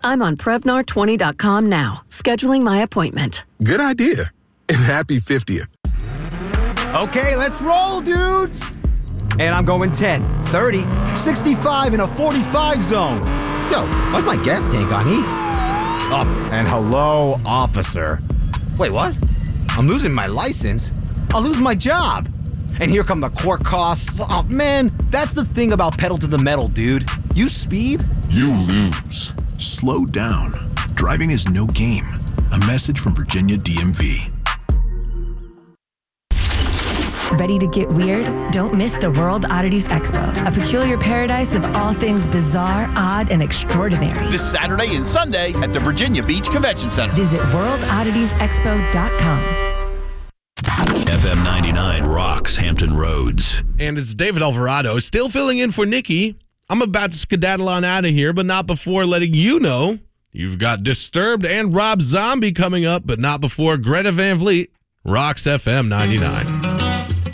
I'm on Prevnar20.com now, scheduling my appointment. Good idea. And happy 50th. Okay, let's roll, dudes. And I'm going 10, 30, 65 in a 45 zone. Yo, why's my gas tank on E? Oh, and hello, officer. Wait, what? I'm losing my license? I'll lose my job. And here come the court costs. Oh, man, that's the thing about pedal to the metal, dude. You speed, you lose. Slow down. Driving is no game. A message from Virginia DMV. Ready to get weird? Don't miss the World Oddities Expo, a peculiar paradise of all things bizarre, odd, and extraordinary. This Saturday and Sunday at the Virginia Beach Convention Center. Visit worldodditiesexpo.com. FM 99 rocks Hampton Roads. And it's David Alvarado, still filling in for Nikki. I'm about to skedaddle on out of here, but not before letting you know you've got Disturbed and Rob Zombie coming up, but not before Greta Van Fleet rocks FM 99.